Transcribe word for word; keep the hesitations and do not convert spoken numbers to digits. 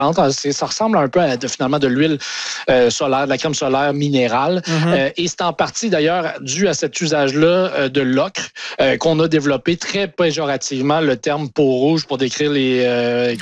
C'est, ça ressemble un peu à de, finalement de l'huile euh, solaire, de la crème solaire minérale. Mm-hmm. Euh, et c'est en partie d'ailleurs dû à cet usage-là euh, de l'ocre euh, qu'on a développé très péjorativement le terme peau rouge pour décrire les, euh,